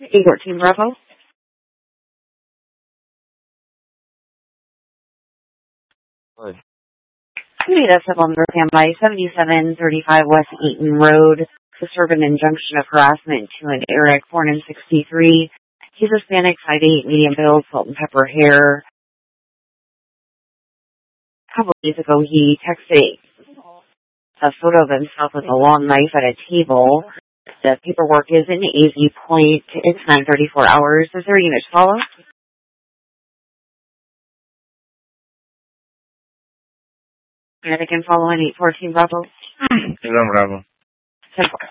814 Bravo. Good. We need a civil under standby 7735 West Eaton Road to serve an injunction of harassment to an Eric, born in 63. He's Hispanic, 5'8", medium build, salt and pepper hair. A couple days ago, he texted a photo of himself with a long knife at a table. The paperwork is in AZ Point. It's 9:34 hours. Is there a unit to follow? And I can follow in 814 Bravo. 11 Bravo. 10-4.